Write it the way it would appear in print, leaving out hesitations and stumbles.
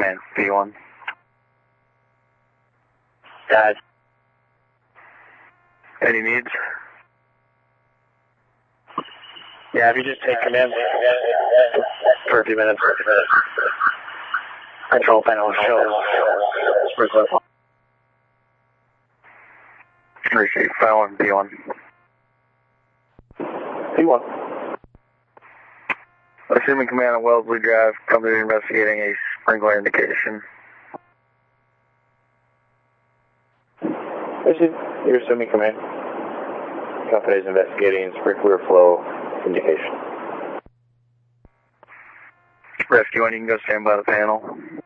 Command, B1. Dad. Any needs? Yeah, if you just take command for a few minutes. Control panel shows. Receive, following B1. B1. Assuming command on Wellesley Drive, company investigating a sprinkler indication. You're assuming command. Company is investigating sprinkler flow indication. Rescue 1, you can go stand by the panel.